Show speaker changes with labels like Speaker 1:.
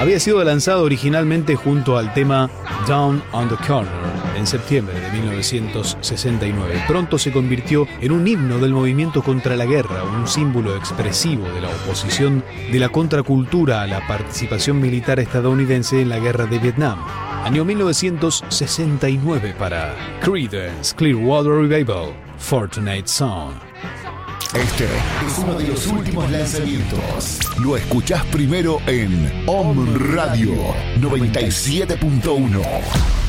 Speaker 1: Había sido lanzado originalmente junto al tema Down on the Corner en septiembre de 1969. Pronto se convirtió en un himno del movimiento contra la guerra, un símbolo expresivo de la oposición de la contracultura a la participación militar estadounidense en la guerra de Vietnam. Año 1969 para Creedence Clearwater Revival, Fortunate Son.
Speaker 2: Este es uno de los últimos lanzamientos. Lo escuchás primero en Om Radio 97.1.